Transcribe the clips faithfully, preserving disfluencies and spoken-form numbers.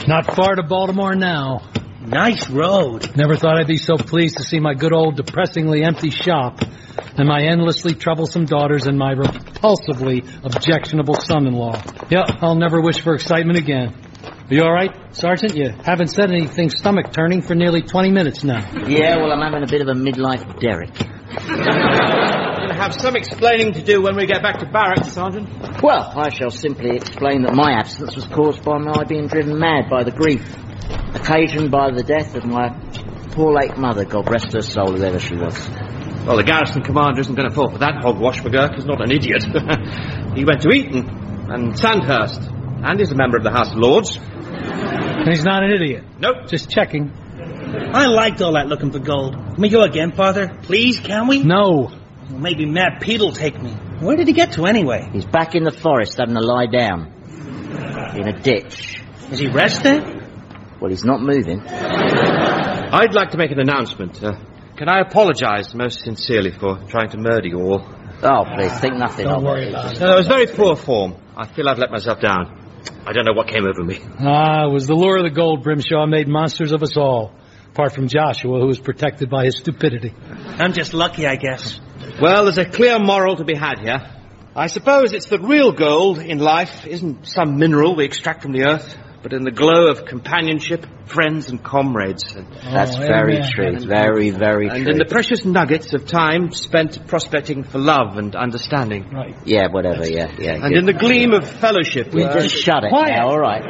Not far to Baltimore now. Nice road. Never thought I'd be so pleased to see my good old depressingly empty shop and my endlessly troublesome daughters and my repulsively objectionable son-in-law. Yeah, I'll never wish for excitement again. Are you all right, Sergeant? You haven't said anything stomach-turning for nearly twenty minutes now. Yeah, well, I'm having a bit of a midlife Derek. We'll have some explaining to do when we get back to barracks, Sergeant. Well, I shall simply explain that my absence was caused by my being driven mad by the grief occasioned by the death of my poor late mother, God rest her soul, whoever she was. Well, the garrison commander isn't going to fall for that hogwash, McGurk. He's not an idiot. He went to Eton and Sandhurst, and is a member of the House of Lords. And he's not an idiot. Nope. Just checking. I liked all that looking for gold. Can we go again, Father? Please, can we? No. Well, maybe Matt Pete'll take me. Where did he get to anyway? He's back in the forest having to lie down. In a ditch. Is he resting? Well, he's not moving. I'd like to make an announcement. Uh, can I apologise most sincerely for trying to murder you all? Oh, please, think nothing Don't of worry it. about it. Uh, it was very poor form. I feel I've let myself down. I don't know what came over me. Ah, it was the lure of the gold, Grimshaw made monsters of us all. Apart from Joshua, who was protected by his stupidity. I'm just lucky, I guess. Well, there's a clear moral to be had here. I suppose it's that real gold in life isn't some mineral we extract from the earth, but in the glow of companionship, friends and comrades. And That's Oh, very amen. true. Very, very and true. in the precious nuggets of time spent prospecting for love and understanding. Right. Yeah, whatever, yeah, yeah. And good. in the gleam of fellowship. We uh, just shut it quiet. now, all right.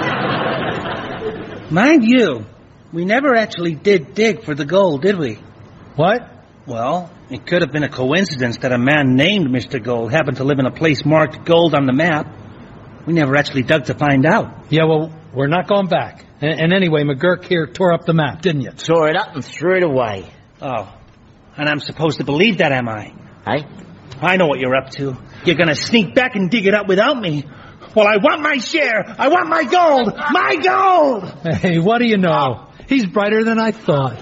Mind you, we never actually did dig for the gold, did we? What? Well, it could have been a coincidence that a man named Mister Gold happened to live in a place marked gold on the map. We never actually dug to find out. Yeah, well, we're not going back. And, and anyway, McGurk here tore up the map, didn't you? Tore it up and threw it away. Oh, and I'm supposed to believe that, am I? Hey? I know what you're up to. You're gonna sneak back and dig it up without me. Well, I want my share. I want my gold. My gold! Hey, what do you know? He's brighter than I thought.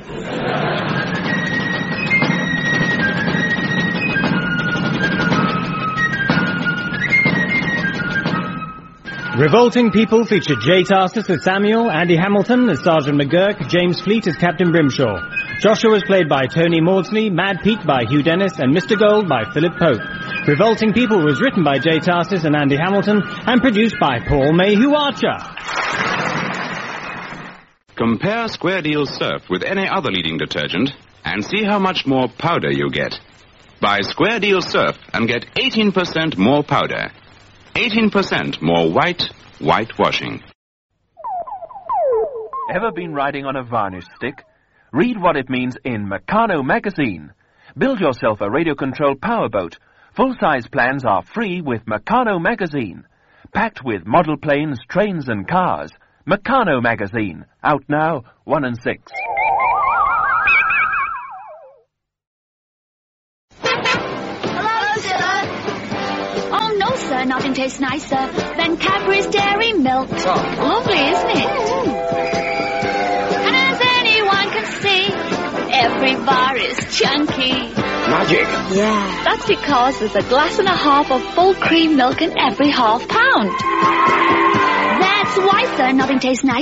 Revolting People featured Jay Tarsus as Samuel, Andy Hamilton as Sergeant McGurk, James Fleet as Captain Brimshaw. Joshua was played by Tony Maudsley, Mad Pete by Hugh Dennis, and Mister Gold by Philip Pope. Revolting People was written by Jay Tarsus and Andy Hamilton and produced by Paul Mayhew Archer. Compare Square Deal Surf with any other leading detergent and see how much more powder you get. Buy Square Deal Surf and get eighteen percent more powder. eighteen percent more white, whitewashing. Ever been riding on a varnish stick? Read what it means in Meccano magazine. Build yourself a radio-controlled powerboat. Full-size plans are free with Meccano magazine. Packed with model planes, trains and cars. Meccano magazine. Out now, one and six. Hello, sir. Oh, no, sir. Nothing tastes nicer than Cadbury's Dairy Milk. Lovely, isn't it? And as anyone can see, every bar is chunky. Magic. Yeah. That's because there's a glass and a half of full cream milk in every half pound. That's why, sir, nothing tastes nicer.